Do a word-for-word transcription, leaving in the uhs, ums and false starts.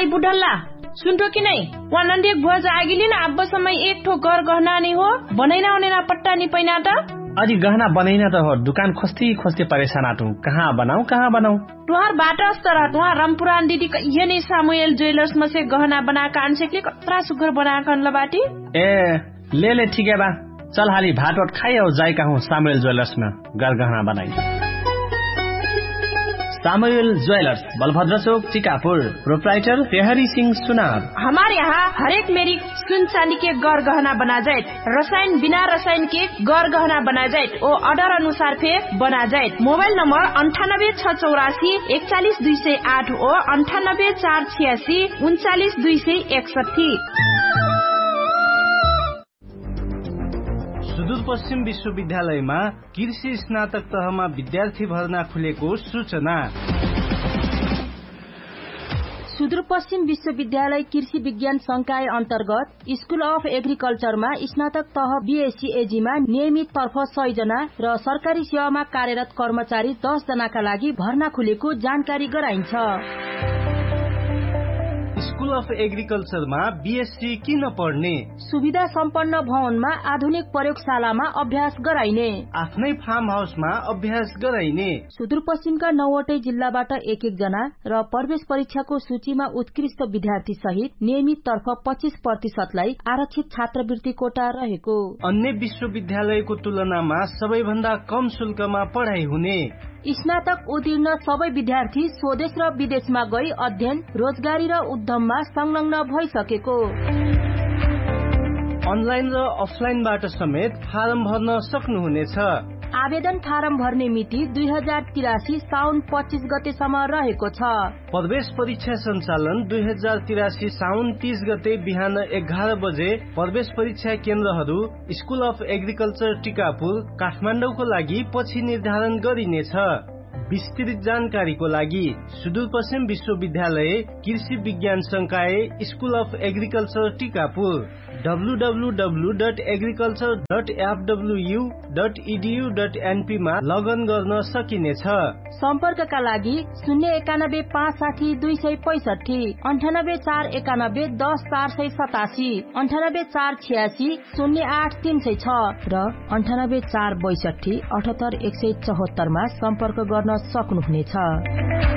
I बुढल्ला सुनतो कि नहीं वहाँ नंदी भुआ जाएगी ना अब समय एक ठो घर गहना नहीं हो बनैना उनेना पट्टा नहीं पैना था अजी गहना बनैना तो हो दुकान खोजती खोजती परेशान आटू कहाँ बनाऊ कहाँ बनाऊ तुहार बाटा अस्तर तुहार रामपुरान दीदी ये नहीं सामुएल ज्वेलर्स में से गहना बनाकर अनसेकले कतरा सुगर बनाकर अनला बाटी ए ले ले ठीक है बा चल हाली भात वाट खाई और जाए कहूँ सामुएल ज्वेलर्स में घर गहना बनाई सामुएल ज्वेलर्स बलभद्र चौक टीकापुर प्रोप्राइटर प्रहरी सिंह सुनार। हमारे यहाँ हर एक मेरी सुन चांदी के गौर गहना बना जाए रसायन बिना रसायन के गौर गहना बना जाए और ऑर्डर अनुसार पे बना जाए। मोबाइल नंबर अंठानब्बे छह चौरासी इकतालीस दुई सौ आठ और अंठानब्बे चार छियासी उनचालीस दुई सौ इकसठी। सुदूरपश्चिम विश्वविद्यालयमा कृषि स्नातक तहमा विद्यार्थी भर्ना खुलेको सूचना। सुदूरपश्चिम विश्वविद्यालय कृषि विज्ञान संकाय अन्तर्गत स्कूल अफ एग्रिकल्चरमा स्नातक तह बीएससी एजीमा नियमित तर्फ सय जना र सरकारी सेवामा कार्यरत कर्मचारी दस जनाका लागि भर्ना खुलेको जानकारी गराइन्छ। स्कूल अफ एग्रिकल्चरमा बीएससी किन पढ्ने सुविधा सम्पन्न भवनमा आधुनिक प्रयोगशालामा अभ्यास गराइने आफ्नै फार्म हाउसमा अभ्यास गराइने सुदूरपश्चिमका नौवटै जिल्लाबाट एक एक जना र प्रवेश परीक्षाको सूचीमा उत्कृष्ट विद्यार्थी सहित नियमित तर्फ पच्चीस प्रतिशतलाई आरक्षित छात्रवृत्ति कोटा रहेको अन्य विश्वविद्यालयको तुलनामा सबैभन्दा कम शुल्कमा पढाइ हुने स्नातक उत्तीर्ण सबै विद्यार्थी स्वदेश र विदेशमा गई अध्ययन रोजगारी र उद्यममा संलग्न भइसकेको अनलाइन र अफलाइनबाट समेत फारम भर्न सक्नुहुनेछ। आवेदन फारम भर्ने मिति दुई हजार तिरासी साउन पच्चीस गतेसम्म रहेको छ। प्रवेश परीक्षा सञ्चालन दुई हजार तिरासी साउन तीस गते बिहान एघार बजे प्रवेश परीक्षा केन्द्रहरू स्कूल अफ एग्रिकल्चर टीकापुर काठमाडौँको लागि पछि निर्धारण गरिनेछ। विस्तृत जानकारीको लागि सुदूरपश्चिम विश्वविद्यालय कृषि विज्ञान संकाय school of agriculture Tikapur W W W dot agriculture dot एफडब्ल्युयु dot edu dot NP मा लगन गर्न सकिनेछ। सम्पर्कका लागि शून्य एकानब्बे पाँच साठी दुई सय पैसठी अन्ठानब्बे चार एकानब्बे दस चार सय सतासी अन्ठानब्बे चार छियासी शून्य आठ तीन सय छ र अन्ठानब्बे चार बैसठी अठहत्तर एक सय चौहत्तरमा सम्पर्क गर्न सक्नुहुनेछ।